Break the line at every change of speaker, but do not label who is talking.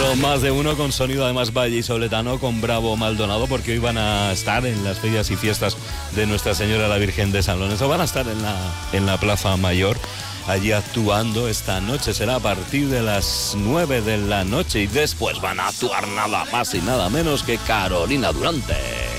Seguro, más de uno con sonido además vallisoletano, con Bravo Maldonado, porque hoy van a estar en las ferias y fiestas de Nuestra Señora la Virgen de San Lorenzo. Van a estar en la Plaza Mayor, allí actuando esta noche. Será a partir de las 9 de la noche y después van a actuar nada más y nada menos que Carolina Durante.